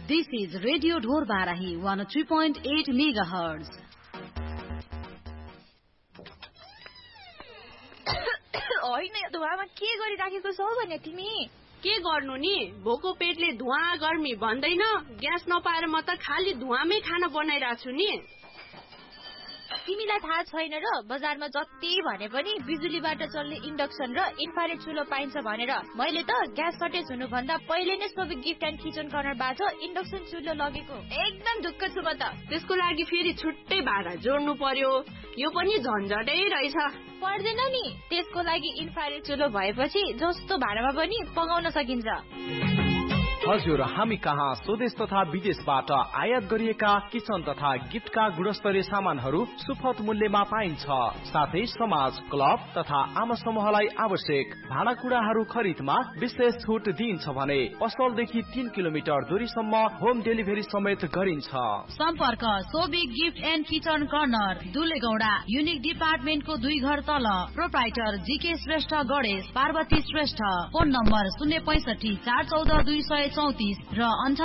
This is Radio Dhor Barahi 103.8 megahertz. होइन धुवामा के गरिराखेको छौ भने तिमी? के गर्नु नि, भोको पेटले धुवा गर्मी भन्दैन। ग्यास नपाएर म त खाली धुवामै खाना बनाइरहेको छु नि। तिमीलाई थाहा छैन र बजारमा जति भने पनि बिजुलीबाट चल्ने इन्डक्सन र इन्फ्रारेड चुलो पाइन्छ भनेर मैले त ग्यास सर्टेज हुनु भन्दा पहिले नै सोभिक गिफ्ट एन्ड किचन कर्नरबाट इन्डक्सन चुलो लगेको। एकदम ढुक्क छु म त। त्यसको लागि फेरि छुट्टै भाडा जोड्नु पर्यो, यो पनि झन्झटै रहेछ। पर्दैन नि, त्यसको लागि इन्फ्रारेड चुलो भएपछि जस्तो भाडामा पनि पकाउन सकिन्छ। हजुर, हामी कहाँ स्वदेश तथा विदेशबाट आयात गरिएका किचन तथा गिफ्टका गुणस्तरीय सामानहरू सुपथ मूल्यमा पाइन्छ। साथै समाज, क्लब तथा आम समूहलाई आवश्यक भाँडाकुँडाहरू खरिदमा विशेष छुट दिइन्छ भने पसलदेखि 3 किलोमिटर दूरीसम्म होम डेलिभरी समेत गरिन्छ। सम्पर्क सोभिक gift and kitchen corner, दुलेगौडा, unique डिपार्टमेन्टको 2 घर तल। Proprietor GK Shrestha Ganesh, Parvati Shrestha. Phone number 065 414 234 र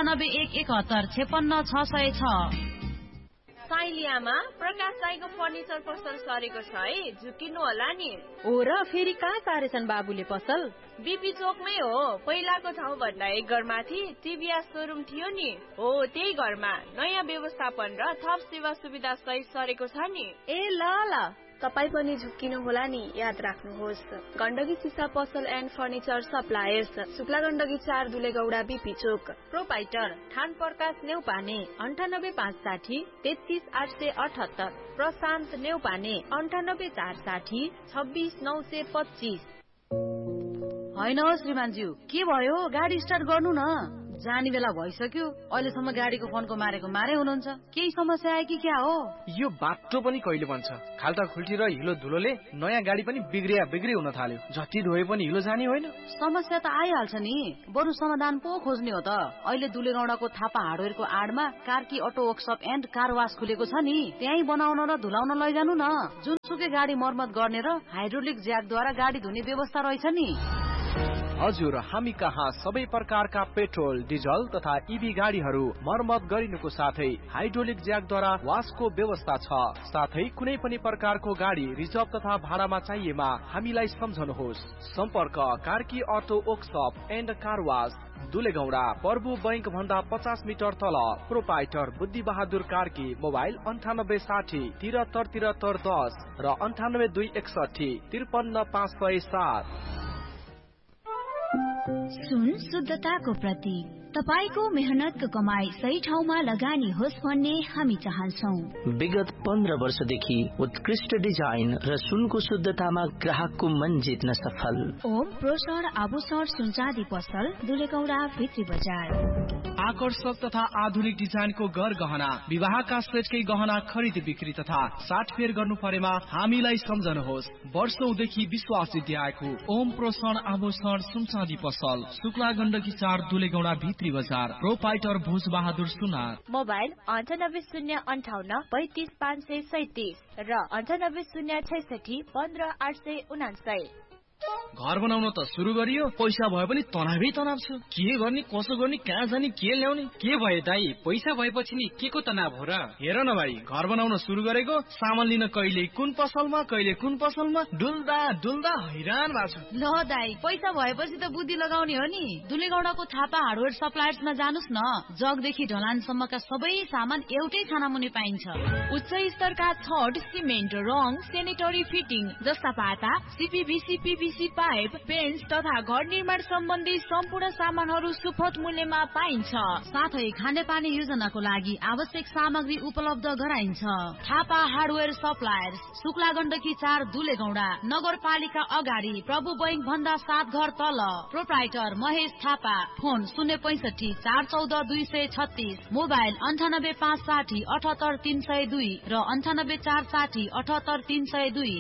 9811755606। साइलियामा प्रकाश राईको फर्निचर पसल सरेको छ है, झुकिनु होला नि। हो र फेरि कहाँ सारेछन् बाबुले पसल? बीपी चोकमै हो, पहिलाको ठाउँ भन्दा 1 घर माथि टिभीएस शोरूम थियो नि, हो त्यही घरमा नयाँ व्यवस्थापन र थप सेवा सुविधा सहित सरेको छ नि। ए ल तपाई पनि झुक्किनु होला नि, याद राख्नुहोस्। गण्डकी सिसा पसल and furniture suppliers, Shukla Gandaki 4 दुलेगौडा BP Chowk. Proprietor ठान प्रकाश नेउपाने 98560 33878। प्रशान्त नेउपाने 98460 26925। होइन श्रीमानज्यू, के भयो? गाडी स्टार्ट गर्नु न, जाने बेला भइसक्यो। अहिलेसम्म गाडीको फोनको मारेको मारे हुनुहुन्छ। केही समस्या आयो कि क्या हो? यो बाटो पनि कहिले बन्छ? खाल्टा खुल्टी र हिलो धुलोले नयाँ गाडी पनि बिग्री हुन थाल्यो। जति धोए पनि हिलो जाने होइन। समस्या त आइहाल्छ नि, बरु समाधान पो खोज्ने हो त। अहिले दुलेगौडाको Thapa हार्डवेयरको आडमा Karki auto workshop and car वास खुलेको छ नि, त्यही बनाउन र धुलाउन लैजानु न। जुनसुकै गाडी मर्मत गर्ने र हाइड्रोलिक ज्याकद्वारा गाडी धुने व्यवस्था रहेछ नि। हजुर, हामी कहाँ सबै प्रकारका पेट्रोल, डिजल तथा ईभी गाडीहरू मर्मत गरिनुको साथै हाइड्रोलिक ज्याकद्वारा वासको व्यवस्था छ। साथै कुनै पनि प्रकारको गाडी रिजर्भ तथा भाडामा चाहिएमा हामीलाई सम्झनुहोस्। सम्पर्क Karki auto workshop and car वास, दुलेगौडा, प्रभु बैंक भन्दा 50 मिटर तल। प्रोपाइटर बुद्धि बहादुर कार्की। मोबाइल 9860 73 10 र 98261 53507। सुन शुद्धताको प्रतीक, तपाईको मेहनतको कमाई सही ठाउँमा लगानी होस् भन्ने हामी चाहन्छौँ। विगत 15 वर्षदेखि उत्कृष्ट डिजाइन र सुनको शुद्धतामा ग्राहकको मन जित्न सफल ओम प्रोसर आभूषण सुनचाँदी पसल, दुलेगौडा भित्री बजार। आकर्षक तथा आधुनिक डिजाइनको गहना, विवाहका सेटकै गहना खरिद बिक्री तथा साटफेर गर्नु परेमा हामीलाई सम्झनुहोस्। वर्षौंदेखि विश्वास जित्दै आएको ओम प्रोसन आभूषण सुनचाँदी पसल, शुक्ला गण्डकी 4 दुलेगौडा भित्री बजार। प्रोपाइटर भुज बहादुर सुनार। मोबाइल 9808 35537 र 9806 15869। घर बनाउन त सुरु गरियो, पैसा भए पनि तनावै तनाव छ। के गर्ने, कसो गर्ने, कहाँ जाने, के ल्याउने? के भयो दाई, पैसा भएपछि नि के को तनाव हो र? हेर न भाइ, घर बनाउन सुरु गरेको, सामान लिन कहिले कुन पसलमा कहिले कुन पसलमा डुल्दा हैरान भएको छु। ल दाई, पैसा भएपछि त बुद्धि लगाउने हो नि। दुलेगौडाको थापा हार्डवेयर सप्लायर्समा जानुस् न। जगदेखि ढलानसम्मका सबै सामान एउटै छानामुनि पाइन्छ। उच्च स्तरका छड, सिमेन्ट, रङ, सेनेटरी फिटिङ जस्ता पाता, सीपीवीसी, पीवीसी पाइप, पेन्ट तथा घर निर्माण सम्बन्धी सम्पूर्ण सामानहरू सुपथ मूल्यमा पाइन्छ। साथै खानेपानी योजनाको लागि आवश्यक सामग्री उपलब्ध गराइन्छ। थापा हार्डवेयर सप्लायर्स, शुक्ला गण्डकी 4 दुलेगौडा, नगरपालिका अगाडि, प्रभु बैंक भन्दा 7 घर तल। Proprietor Mahesh Thapa. Phone 065 414 236, mobile 98560 78 302 र 98460 78 302।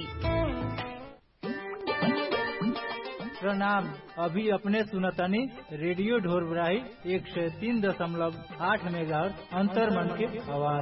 प्रणाम, अभी अपने सुनतनी रेडियो ढोर बराही 103.8 मेगाहर्ट्ज अंतर्मन की आवाज।